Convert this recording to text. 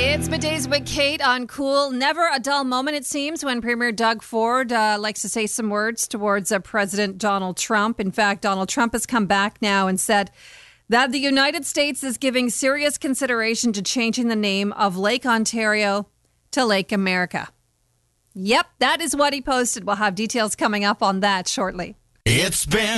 It's Middays with Kate on Cool. Never a dull moment, it seems, when Premier Doug Ford likes to say some words towards President Donald Trump. In fact, Donald Trump has come back now and said that the United States is giving serious consideration to changing the name of Lake Ontario to Lake America. Yep, that is what he posted. We'll have details coming up on that shortly. It's been